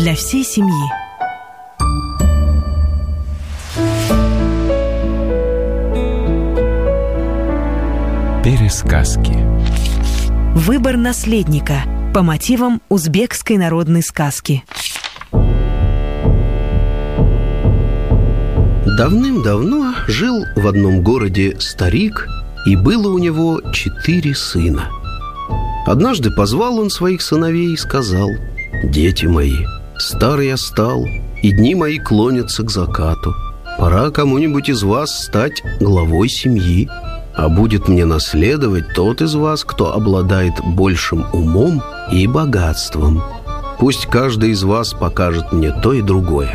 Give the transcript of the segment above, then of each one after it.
для всей семьи. Пересказки. Выбор наследника по мотивам узбекской народной сказки. Давным-давно жил в одном городе старик, и было у него 4 сына. Однажды позвал он своих сыновей и сказал: «Дети мои, старый я стал, и дни мои клонятся к закату. Пора кому-нибудь из вас стать главой семьи, а будет мне наследовать тот из вас, кто обладает большим умом и богатством. Пусть каждый из вас покажет мне то и другое».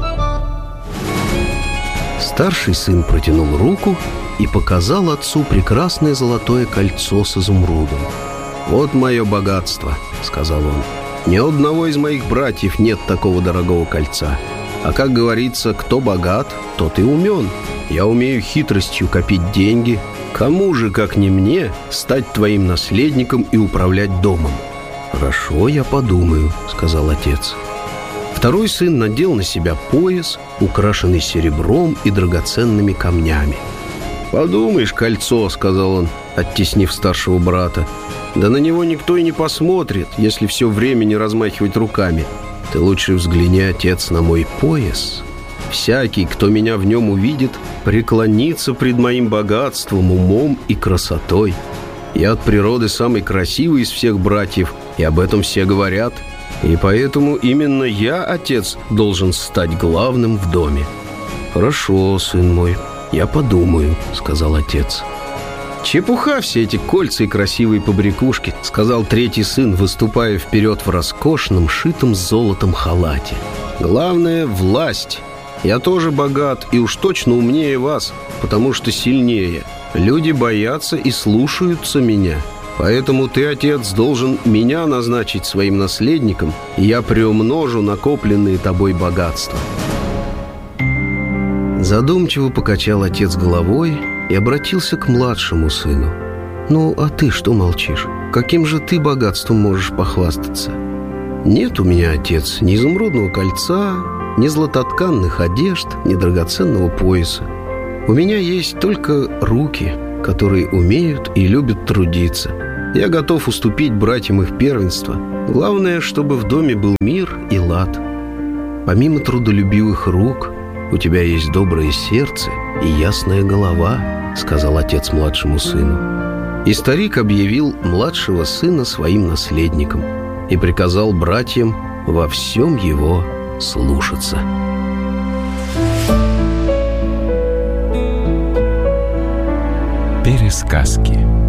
Старший сын протянул руку и показал отцу прекрасное золотое кольцо с изумрудом. «Вот мое богатство», — сказал он. «Ни у одного из моих братьев нет такого дорогого кольца. А как говорится, кто богат, тот и умен. Я умею хитростью копить деньги. Кому же, как не мне, стать твоим наследником и управлять домом?» «Хорошо, я подумаю», — сказал отец. Второй сын надел на себя пояс, украшенный серебром и драгоценными камнями. «Подумаешь, кольцо», — сказал он, оттеснив старшего брата. «Да на него никто и не посмотрит, если все время не размахивать руками. Ты лучше взгляни, отец, на мой пояс. Всякий, кто меня в нем увидит, преклонится пред моим богатством, умом и красотой. Я от природы самый красивый из всех братьев, и об этом все говорят. И поэтому именно я, отец, должен стать главным в доме». «Хорошо, сын мой, я подумаю», — сказал отец. «Чепуха все эти кольца и красивые побрякушки», — сказал третий сын, выступая вперед в роскошном, шитом золотом халате. «Главное — власть. Я тоже богат и уж точно умнее вас, потому что сильнее. Люди боятся и слушаются меня. Поэтому ты, отец, должен меня назначить своим наследником, и я приумножу накопленные тобой богатства». Задумчиво покачал отец головой и обратился к младшему сыну. «Ну, а ты что молчишь? Каким же ты богатством можешь похвастаться?» «Нет у меня, отец, ни изумрудного кольца, ни златотканных одежд, ни драгоценного пояса. У меня есть только руки, которые умеют и любят трудиться. Я готов уступить братьям их первенство. Главное, чтобы в доме был мир и лад. Помимо трудолюбивых рук, у тебя есть доброе сердце и ясная голова», — сказал отец младшему сыну. И старик объявил младшего сына своим наследником и приказал братьям во всем его слушаться. Пересказки.